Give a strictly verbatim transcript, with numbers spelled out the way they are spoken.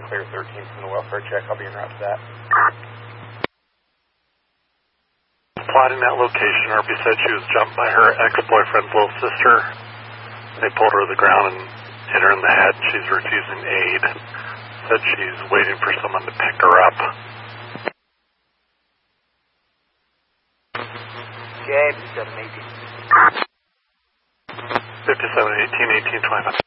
clear thirteen from the welfare check. I'll be en route to that. Plotting that location, R B said she was jumped by her ex-boyfriend's little sister. They pulled her to the ground and hit her in the head. She's refusing aid. Said she's waiting for someone to pick her up. James, seven eighteen. fifty-seven eighteen, eighteen twenty-five.